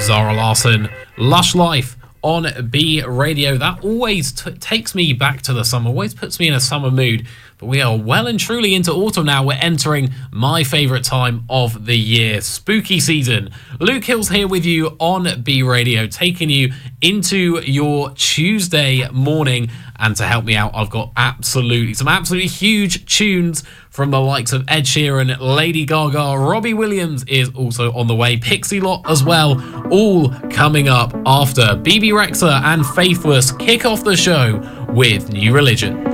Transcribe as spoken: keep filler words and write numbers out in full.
Zara Larsson, Lush Life on B Radio. That always t- takes me back to the summer, always puts me in a summer mood. But we are well and truly into autumn now. We're entering my favourite time of the year, spooky season. Luke Hill's here with you on B Radio, taking you into your Tuesday morning. And to help me out, I've got absolutely some absolutely huge tunes from the likes of Ed Sheeran, Lady Gaga, Robbie Williams is also on the way, Pixie Lott as well, all coming up after B B Rexha and Faithless kick off the show with New Religion.